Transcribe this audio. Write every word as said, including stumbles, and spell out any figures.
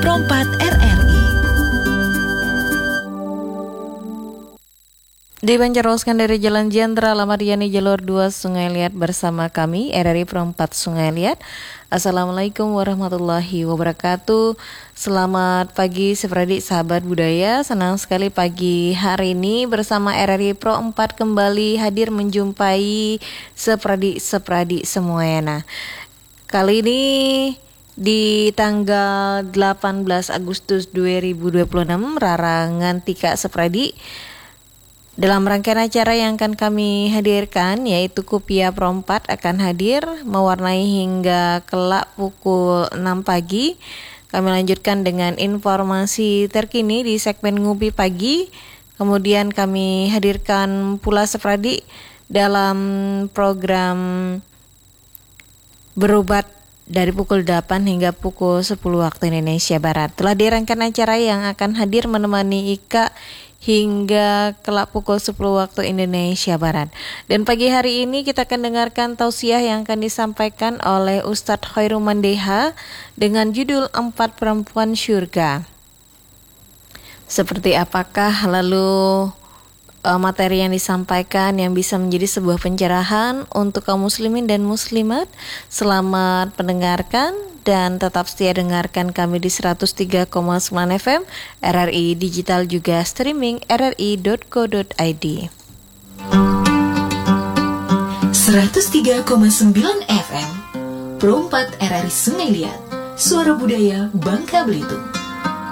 Pro empat R R I. Dibanjaroskan dari Jalan Jenderal Ahmad Yani jalur dua Sungai Liat bersama kami R R I Pro empat Sungai Liat. Assalamualaikum warahmatullahi wabarakatuh. Selamat pagi Sepradi sahabat budaya. Senang sekali pagi hari ini bersama R R I Pro empat kembali hadir menjumpai Sepradi Sepradi semuanya. Nah, kali ini di tanggal delapan belas Agustus dua ribu dua puluh enam Rarangan Tika Sepradi. Dalam rangkaian acara yang akan kami hadirkan yaitu Kupia Pro empat akan hadir mewarnai hingga kelak pukul enam pagi. Kami lanjutkan dengan informasi terkini di segmen Ngupi Pagi. Kemudian kami hadirkan pula Sepradi dalam program Berobat dari pukul delapan hingga pukul sepuluh waktu Indonesia Barat. Telah dirangkan acara yang akan hadir menemani Ika hingga kelak pukul sepuluh waktu Indonesia Barat. Dan pagi hari ini kita akan dengarkan tausiah yang akan disampaikan oleh Ustadz Khairul Mandeha dengan judul Empat Perempuan Syurga. Seperti apakah lalu uh, materi yang disampaikan yang bisa menjadi sebuah pencerahan untuk kaum muslimin dan muslimat? Selamat mendengarkan dan tetap setia dengarkan kami di seratus tiga koma sembilan F M, R R I Digital juga streaming r r i dot co dot i d. seratus tiga koma sembilan F M, Pro empat R R I Sungai Liat, Suara Budaya Bangka Belitung.